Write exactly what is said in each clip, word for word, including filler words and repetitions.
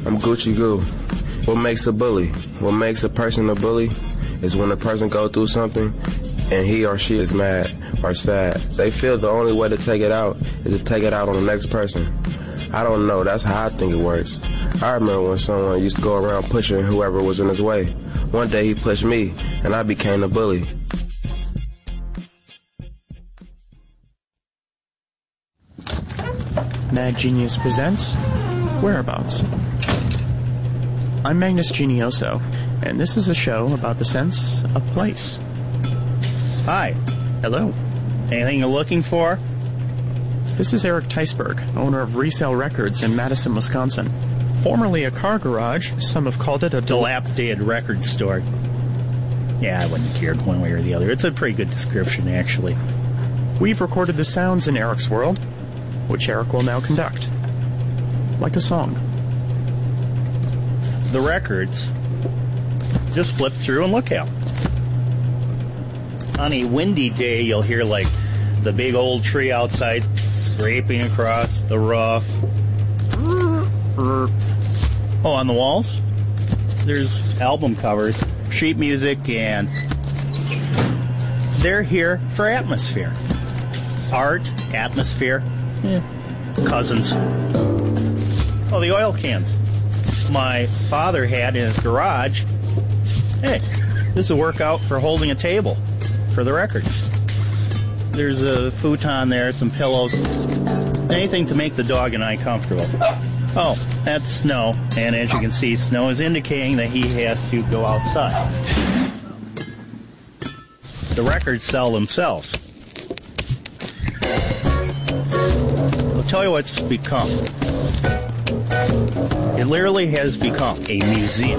I'm Gucci Goo. What makes a bully? What makes a person a bully is when a person go through something and he or she is mad or sad. They feel the only way to take it out is to take it out on the next person. I don't know. That's how I think it works. I remember when someone used to go around pushing whoever was in his way. One day he pushed me, and I became the bully. Mad Genius presents Whereabouts. I'm Magnus Genioso, and this is a show about the sense of place. Hi. Hello. Anything you're looking for? This is Eric Teisberg, owner of Resale Records in Madison, Wisconsin. Formerly a car garage, some have called it a dilapidated record store. Yeah, I wouldn't care one way or the other. It's a pretty good description, actually. We've recorded the sounds in Eric's world, which Eric will now conduct. Like a song. The records, just flip through and look at them. On a windy day, you'll hear, like, the big old tree outside scraping across the roof. Oh, on the walls, there's album covers, sheet music, and they're here for atmosphere. Art, atmosphere, eh, cousins. Oh, the oil cans my father had in his garage. Hey, this is a workout for holding a table for the records. There's a futon there, some pillows, anything to make the dog and I comfortable. Oh, that's snow, and as you can see, snow is indicating that he has to go outside. The records sell themselves. I'll tell you what's become. It literally has become a museum.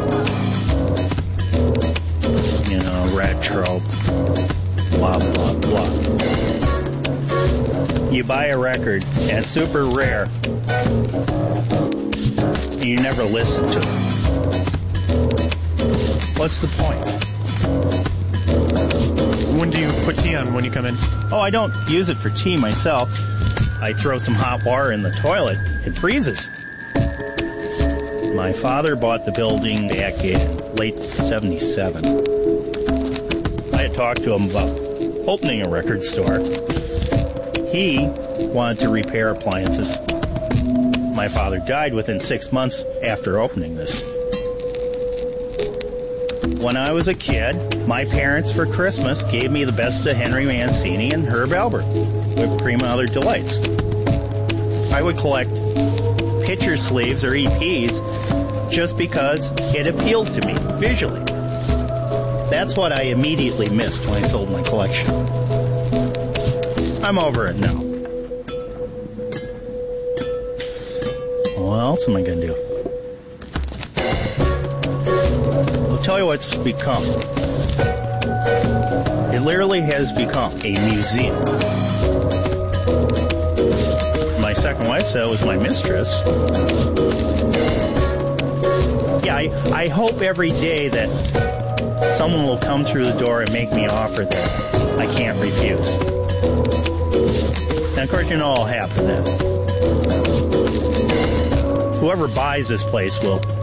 You know, retro, blah, blah, blah. You buy a record, and it's super rare, and you never listen to it. What's the point? When do you put tea on when you come in? Oh, I don't use it for tea myself. I throw some hot water in the toilet. It freezes. My father bought the building back in late seventy-seven. I had talked to him about opening a record store. He wanted to repair appliances. My father died within six months after opening this. When I was a kid, my parents for Christmas gave me the best of Henry Mancini and Herb Alpert, whipped cream and other delights. I would collect picture sleeves or E Ps just because it appealed to me visually. That's what I immediately missed when I sold my collection. I'm over it now. What else am I going to do? I'll tell you what's become. It literally has become a museum. My second wife said it was my mistress. Yeah, I, I hope every day that someone will come through the door and make me an offer that I can't refuse. And of course, you know I'll happen then. Whoever buys this place will